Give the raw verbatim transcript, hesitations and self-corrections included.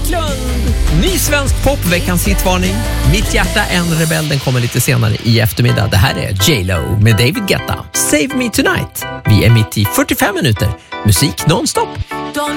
Wiklund! Ny svensk pop, veckans hitvarning. Mitt hjärta en rebell, den kommer lite senare i eftermiddag. Det här är J Lo med David Guetta. Save Me Tonight. Vi är mitt i fyrtiofem minuter. Musik nonstop.